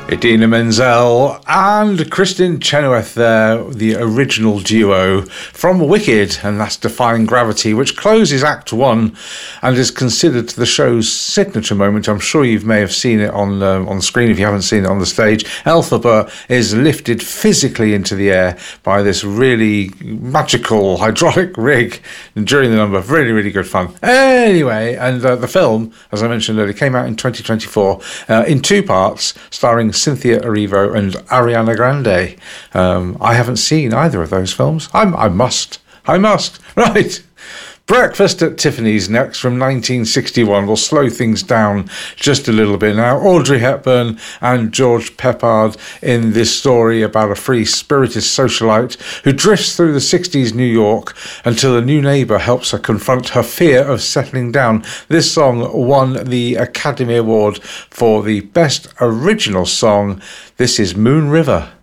Idina Menzel and Kristin Chenoweth there, the original duo from Wicked, and that's Defying Gravity, which closes Act 1 and is considered the show's signature moment. I'm sure you may have seen it on the screen if you haven't seen it on the stage. Elphaba is lifted physically into the air by this really magical hydraulic rig during the number. Really, really good fun. Anyway, and the film, as I mentioned earlier, came out in 2024 in two parts, starring Cynthia Erivo and Ariana Grande. I haven't seen either of those films. I must. Right. Breakfast at Tiffany's next from 1961. We'll slow things down just a little bit now. Audrey Hepburn and George Peppard in this story about a free-spirited socialite who drifts through the 60s New York until a new neighbour helps her confront her fear of settling down. This song won the Academy Award for the Best Original Song. This is Moon River.